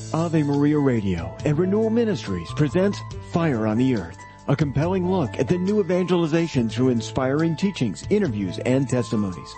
Ave Maria Radio and Renewal Ministries presents Fire on the Earth, a compelling look at the new evangelization through inspiring teachings, interviews, and testimonies.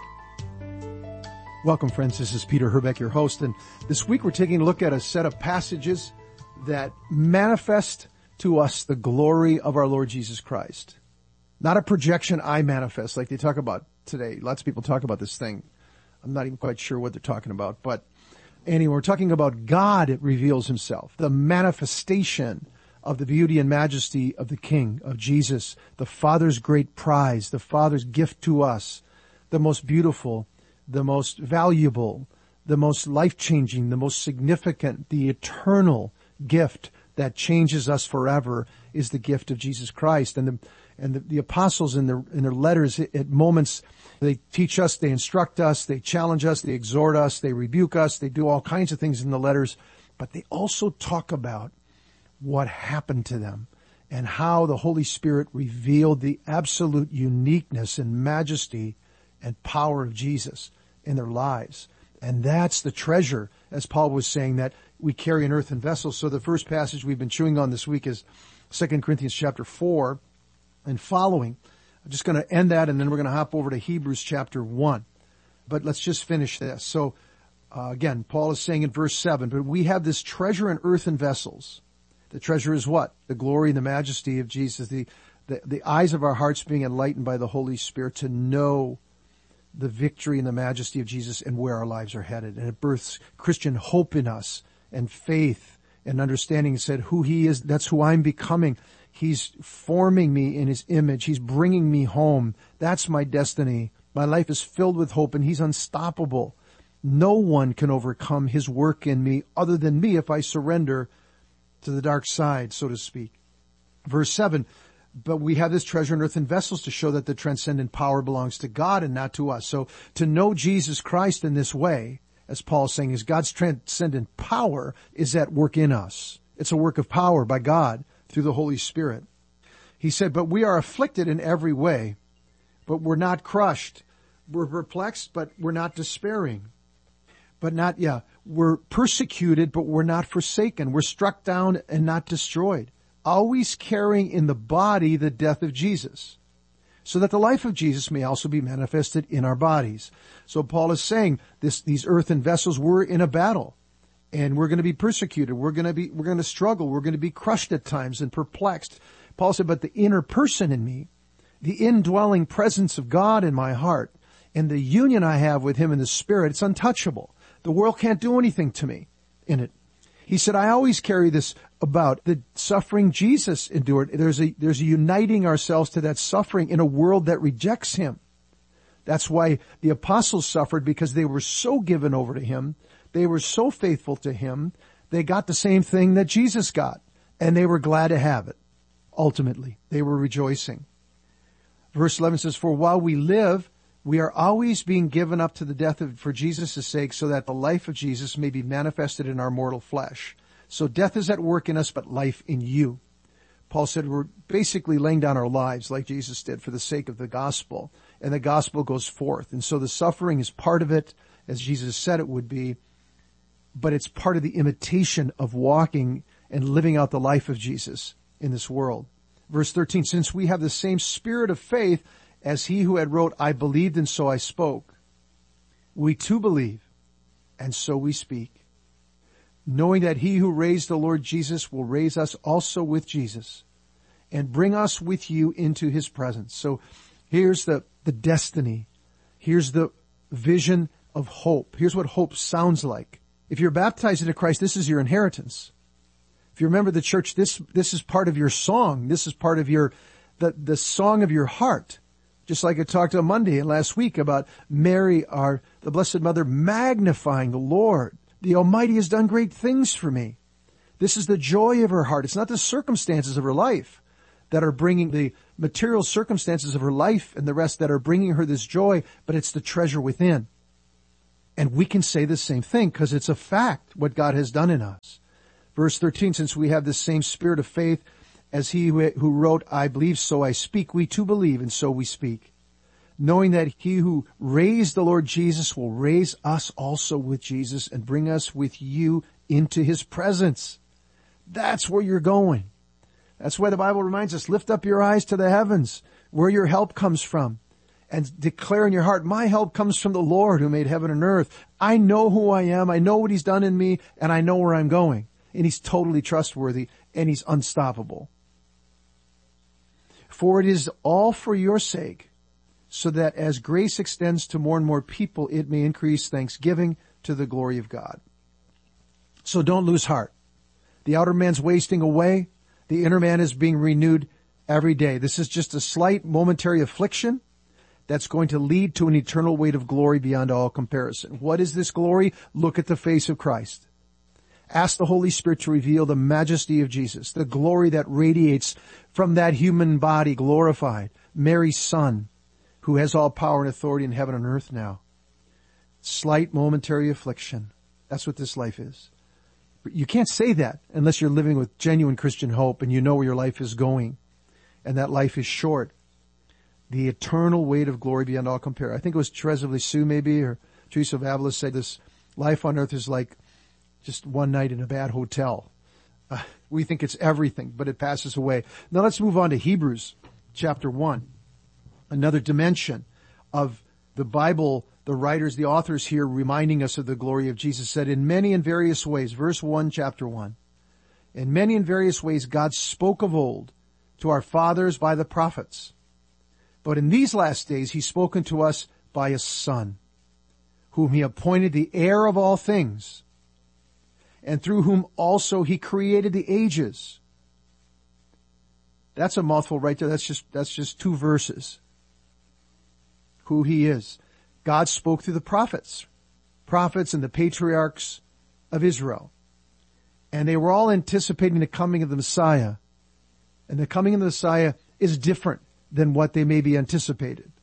Welcome, friends. This is Peter Herbeck, your host, and this week we're taking a look at a set of passages that manifest to us the glory of our Lord Jesus Christ. Not a projection I manifest like they talk about today. Lots of people talk about this thing. I'm not even quite sure what they're talking about, but anyway, we're talking about God reveals himself, the manifestation of the beauty and majesty of the King, of Jesus, the Father's great prize, the Father's gift to us, the most beautiful, the most valuable, the most life-changing, the most significant, the eternal gift that changes us forever is the gift of Jesus Christ. And the apostles in their letters at moments, they teach us, they instruct us, they challenge us, they exhort us, they rebuke us, they do all kinds of things in the letters, but they also talk about what happened to them and how the Holy Spirit revealed the absolute uniqueness and majesty and power of Jesus in their lives. And that's the treasure, as Paul was saying, that we carry in earthen vessels. So the first passage we've been chewing on this week is 2 Corinthians chapter 4 and following. I'm just going to end that, and then we're going to hop over to Hebrews chapter 1. But let's just finish this. So, again, Paul is saying in verse 7, but we have this treasure in earthen vessels. The treasure is what? The glory and the majesty of Jesus, the eyes of our hearts being enlightened by the Holy Spirit to know the victory and the majesty of Jesus and where our lives are headed. And it births Christian hope in us and faith and understanding. It said who he is, that's who I'm becoming. He's forming me in his image. He's bringing me home. That's my destiny. My life is filled with hope, and he's unstoppable. No one can overcome his work in me other than me if I surrender to the dark side, so to speak. Verse 7, but we have this treasure in earthen vessels to show that the transcendent power belongs to God and not to us. So to know Jesus Christ in this way, as Paul is saying, is God's transcendent power is at work in us. It's a work of power by God through the Holy Spirit. He said, but we are afflicted in every way, but we're not crushed. We're perplexed, but we're not despairing. We're persecuted, but we're not forsaken. We're struck down and not destroyed. Always carrying in the body the death of Jesus, so that the life of Jesus may also be manifested in our bodies. So Paul is saying these earthen vessels, we're in a battle. And we're going to be persecuted. We're going to struggle. We're going to be crushed at times and perplexed. Paul said, but the inner person in me, the indwelling presence of God in my heart, and the union I have with him in the Spirit, it's untouchable. The world can't do anything to me in it. He said, I always carry this about the suffering Jesus endured. There's a uniting ourselves to that suffering in a world that rejects him. That's why the apostles suffered, because they were so given over to him. They were so faithful to him, they got the same thing that Jesus got, and they were glad to have it. Ultimately, they were rejoicing. Verse 11 says, for while we live, we are always being given up to the death for Jesus' sake, so that the life of Jesus may be manifested in our mortal flesh. So death is at work in us, but life in you. Paul said we're basically laying down our lives like Jesus did for the sake of the gospel, and the gospel goes forth. And so the suffering is part of it, as Jesus said it would be, but it's part of the imitation of walking and living out the life of Jesus in this world. Verse 13, since we have the same spirit of faith as he who had wrote, I believed and so I spoke. We too believe, and so we speak, knowing that he who raised the Lord Jesus will raise us also with Jesus and bring us with you into his presence. So here's the destiny. Here's the vision of hope. Here's what hope sounds like. If you're baptized into Christ, this is your inheritance. If you remember the church, this is part of your song. This is part of the song of your heart. Just like I talked on Monday and last week about Mary, the Blessed Mother, magnifying the Lord. The Almighty has done great things for me. This is the joy of her heart. It's not the circumstances of her life that are bringing the material circumstances of her life and the rest that are bringing her this joy, but it's the treasure within. And we can say the same thing because it's a fact what God has done in us. Verse 13, since we have the same spirit of faith as he who wrote, I believe, so I speak, we too believe, and so we speak. knowing that he who raised the Lord Jesus will raise us also with Jesus and bring us with you into his presence. That's where you're going. That's why the Bible reminds us, lift up your eyes to the heavens, where your help comes from, and declare in your heart, my help comes from the Lord who made heaven and earth. I know who I am, I know what he's done in me, and I know where I'm going. And he's totally trustworthy, and he's unstoppable. For it is all for your sake, so that as grace extends to more and more people, it may increase thanksgiving to the glory of God. So don't lose heart. The outer man's wasting away. The inner man is being renewed every day. This is just a slight momentary affliction that's going to lead to an eternal weight of glory beyond all comparison. What is this glory? Look at the face of Christ. Ask the Holy Spirit to reveal the majesty of Jesus, the glory that radiates from that human body glorified, Mary's Son, who has all power and authority in heaven and earth now. Slight momentary affliction. That's what this life is. But you can't say that unless you're living with genuine Christian hope and you know where your life is going. And that life is short. The eternal weight of glory beyond all compare. I think it was Teresa of Lisieux maybe, or Teresa of Avila said this life on earth is like just one night in a bad hotel. We think it's everything, but it passes away. Now let's move on to Hebrews chapter 1. Another dimension of the Bible, the writers, the authors here reminding us of the glory of Jesus said, in many and various ways, verse 1, chapter 1, in many and various ways God spoke of old to our fathers by the prophets. But in these last days he's spoken to us by a Son, whom he appointed the heir of all things, and through whom also he created the ages. That's a mouthful right there. That's just 2 verses. Who he is. God spoke through the prophets and the patriarchs of Israel. And they were all anticipating the coming of the Messiah. And the coming of the Messiah is different than what they maybe anticipated.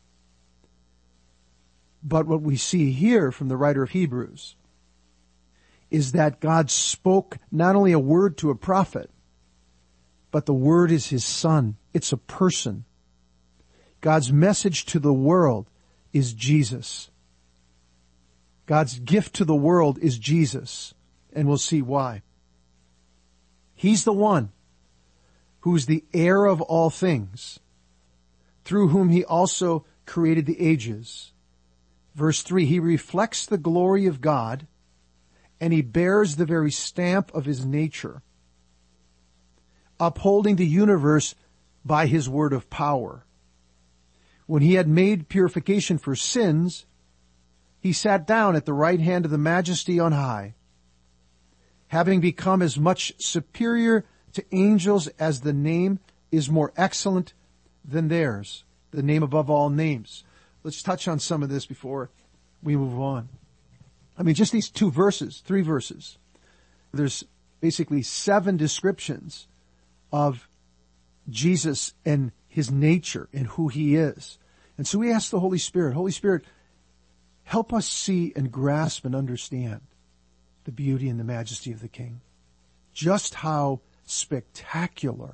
But what we see here from the writer of Hebrews is that God spoke not only a word to a prophet, but the word is his Son. It's a person. God's message to the world is Jesus. God's gift to the world is Jesus. And we'll see why. He's the one who's the heir of all things, through whom he also created the ages. Verse 3, he reflects the glory of God, and he bears the very stamp of his nature, upholding the universe by his word of power. When he had made purification for sins, he sat down at the right hand of the Majesty on high, having become as much superior to angels as the name is more excellent than theirs, the name above all names. Let's touch on some of this before we move on. I mean, just these 3 verses. There's basically 7 descriptions of Jesus and his nature and who he is. And so we ask the Holy Spirit, help us see and grasp and understand the beauty and the majesty of the King. Just how spectacular,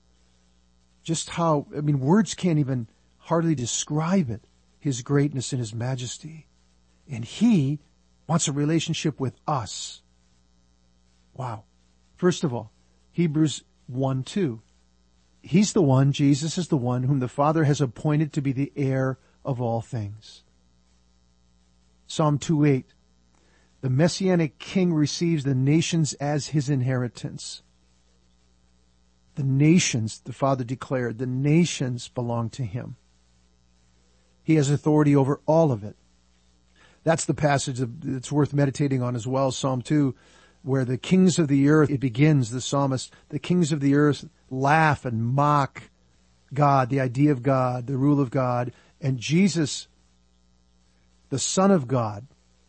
words can't even hardly describe it, his greatness and his majesty. And he wants a relationship with us. Wow. First of all, Hebrews 1:2. He's the one, Jesus is the one, whom the Father has appointed to be the heir of all things. Psalm 2:8. The Messianic King receives the nations as his inheritance. The nations, the Father declared, the nations belong to him. He has authority over all of it. That's the passage that's worth meditating on as well, Psalm 2, where the kings of the earth, it begins, the psalmist, the kings of the earth laugh and mock God, the idea of God, the rule of God, and Jesus, the Son of God.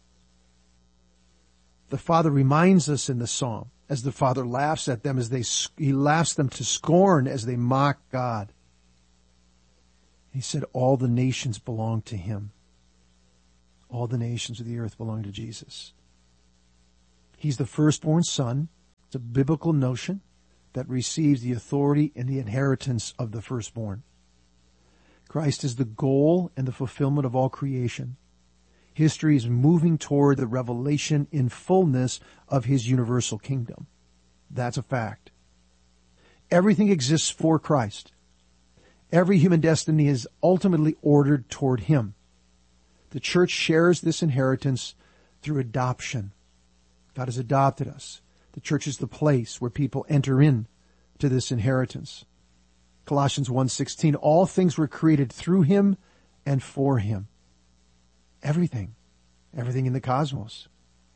The Father reminds us in the psalm, as the Father laughs at them, he laughs them to scorn as they mock God. He said, all the nations belong to him. All the nations of the earth belong to Jesus. He's the firstborn son. It's a biblical notion that receives the authority and the inheritance of the firstborn. Christ is the goal and the fulfillment of all creation. History is moving toward the revelation in fullness of his universal kingdom. That's a fact. Everything exists for Christ. Every human destiny is ultimately ordered toward him. The church shares this inheritance through adoption. God has adopted us. The church is the place where people enter in to this inheritance. Colossians 1:16, all things were created through him and for him. Everything in the cosmos.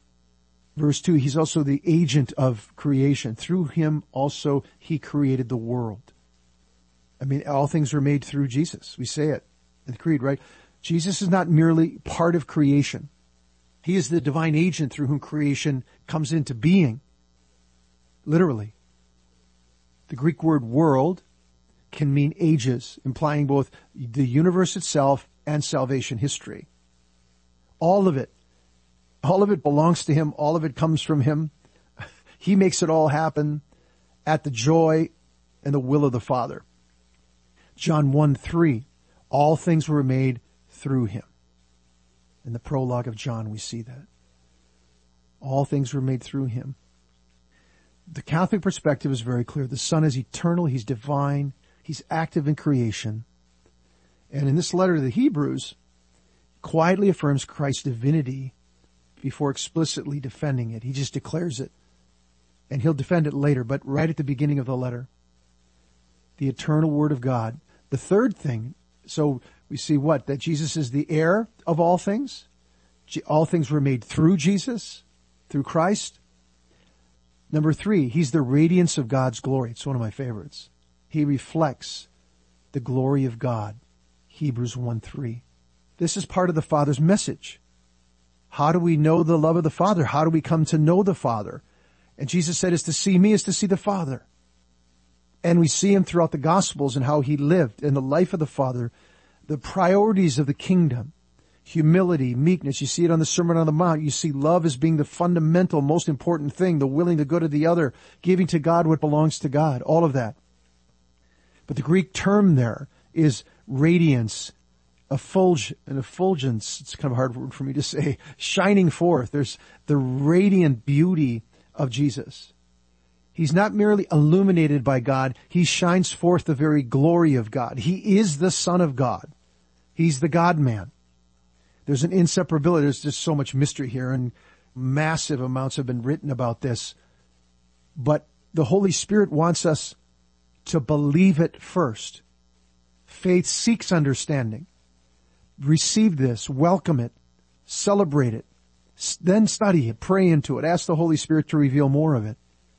Verse 2, he's also the agent of creation. Through him also he created the world. I mean, all things were made through Jesus. We say it in the Creed, right? Jesus is not merely part of creation. He is the divine agent through whom creation comes into being. Literally. The Greek word world can mean ages, implying both the universe itself and salvation history. All of it belongs to him. All of it comes from him. He makes it all happen at the joy and the will of the Father. John 1:3, all things were made through him. In the prologue of John, we see that. All things were made through him. The Catholic perspective is very clear. The Son is eternal. He's divine. He's active in creation. And in this letter to the Hebrews, quietly affirms Christ's divinity before explicitly defending it. He just declares it. And he'll defend it later, but right at the beginning of the letter. The eternal Word of God. The third thing, so we see what? That Jesus is the heir of all things. All things were made through Jesus, through Christ. Number 3, he's the radiance of God's glory. It's one of my favorites. He reflects the glory of God. Hebrews 1:3. This is part of the Father's message. How do we know the love of the Father? How do we come to know the Father? And Jesus said, is to see me is to see the Father. And we see him throughout the Gospels and how he lived in the life of the Father, the priorities of the kingdom, humility, meekness. You see it on the Sermon on the Mount. You see love as being the fundamental, most important thing, the willing the good of the other, giving to God what belongs to God, all of that. But the Greek term there is radiance, effulgence. It's kind of a hard word for me to say. Shining forth. There's the radiant beauty of Jesus. He's not merely illuminated by God. He shines forth the very glory of God. He is the Son of God. He's the God-man. There's an inseparability. There's just so much mystery here, and massive amounts have been written about this. But the Holy Spirit wants us to believe it first. Faith seeks understanding. Receive this, welcome it, celebrate it, then study it, pray into it, ask the Holy Spirit to reveal more of it.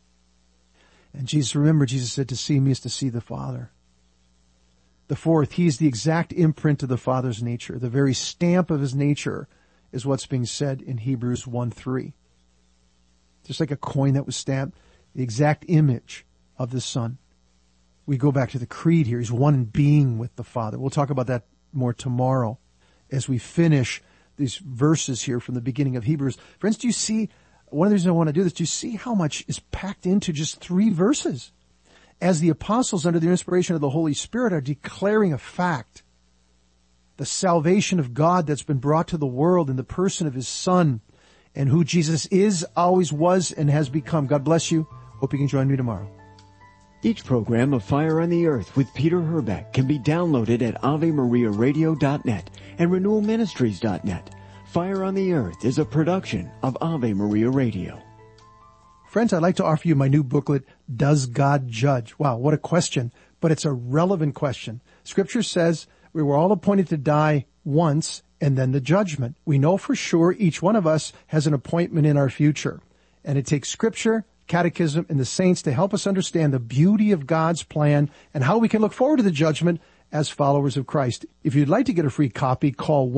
And Jesus said, to see me is to see the Father. The fourth, he's the exact imprint of the Father's nature. The very stamp of his nature is what's being said in Hebrews 1:3. Just like a coin that was stamped, the exact image of the Son. We go back to the creed here. He's one in being with the Father. We'll talk about that more tomorrow as we finish these verses here from the beginning of Hebrews. Friends, do you see, one of the reasons I want to do this, do you see how much is packed into just 3 verses? As the apostles, under the inspiration of the Holy Spirit, are declaring a fact, the salvation of God that's been brought to the world in the person of his Son, and who Jesus is, always was, and has become. God bless you. Hope you can join me tomorrow. Each program of Fire on the Earth with Peter Herbeck can be downloaded at AveMariaRadio.net and RenewalMinistries.net. Fire on the Earth is a production of Ave Maria Radio. Friends, I'd like to offer you my new booklet, Does God Judge? Wow, what a question, but it's a relevant question. Scripture says we were all appointed to die once and then the judgment. We know for sure each one of us has an appointment in our future. And it takes Scripture, Catechism, and the saints to help us understand the beauty of God's plan and how we can look forward to the judgment as followers of Christ. If you'd like to get a free copy, call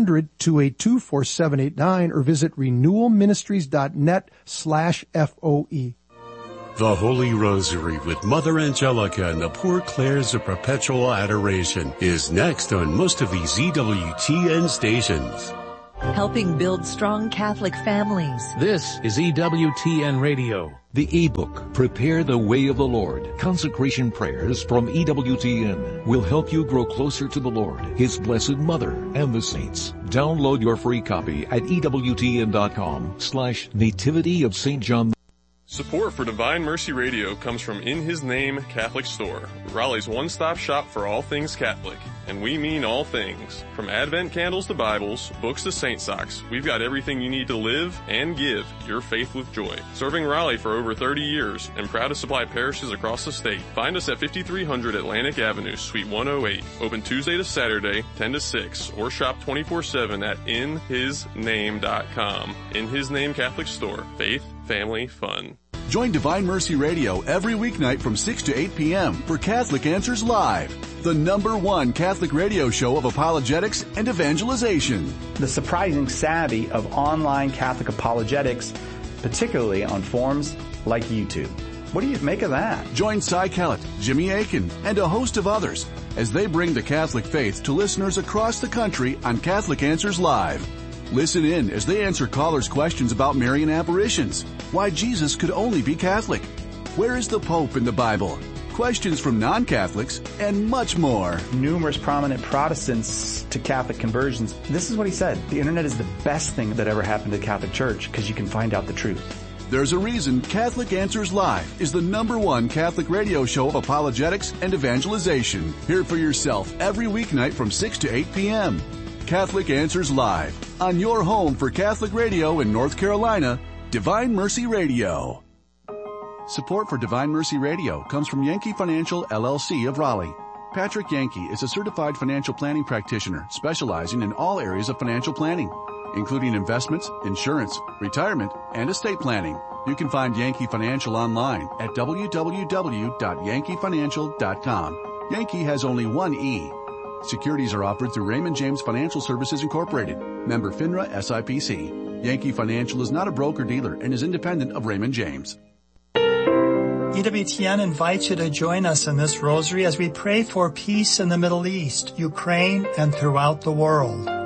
1-800-282-4789 or visit renewalministries.net/FOE. The Holy Rosary with Mother Angelica and the Poor Clares of Perpetual Adoration is next on most of these EWTN stations. helping build strong Catholic families. This is EWTN Radio. The ebook, Prepare the Way of the Lord, Consecration Prayers from EWTN, will help you grow closer to the Lord, His Blessed Mother, and the saints. Download your free copy at EWTN.com/Nativity of St. John. Support for Divine Mercy Radio comes from In His Name Catholic Store, Raleigh's one-stop shop for all things Catholic. And we mean all things. From Advent candles to Bibles, books to Saint socks, we've got everything you need to live and give your faith with joy. Serving Raleigh for over 30 years and proud to supply parishes across the state. Find us at 5300 Atlantic Avenue, Suite 108. Open Tuesday to Saturday, 10 to 6, or shop 24/7 at inhisname.com. In His Name Catholic Store. Faith, family, fun. Join Divine Mercy Radio every weeknight from 6 to 8 p.m. for Catholic Answers Live, the #1 Catholic radio show of apologetics and evangelization. The surprising savvy of online Catholic apologetics, particularly on forums like YouTube. What do you make of that? Join Cy Kellett, Jimmy Akin, and a host of others as they bring the Catholic faith to listeners across the country on Catholic Answers Live. Listen in as they answer callers' questions about Marian apparitions, why Jesus could only be Catholic, where is the Pope in the Bible, questions from non-Catholics, and much more. Numerous prominent Protestants to Catholic conversions. This is what he said. The internet is the best thing that ever happened to the Catholic Church because you can find out the truth. There's a reason Catholic Answers Live is the #1 Catholic radio show of apologetics and evangelization. Hear for yourself every weeknight from 6 to 8 p.m. Catholic Answers Live, on your home for Catholic radio in North Carolina, Divine Mercy Radio. Support for Divine Mercy Radio comes from Yankee Financial LLC of Raleigh. Patrick Yankee is a certified financial planning practitioner specializing in all areas of financial planning, including investments, insurance, retirement, and estate planning. You can find Yankee Financial online at www.yankeefinancial.com. Yankee has only one E. Securities are offered through Raymond James Financial Services Incorporated, member FINRA SIPC. Yankee Financial is not a broker-dealer and is independent of Raymond James. EWTN invites you to join us in this rosary as we pray for peace in the Middle East, Ukraine, and throughout the world.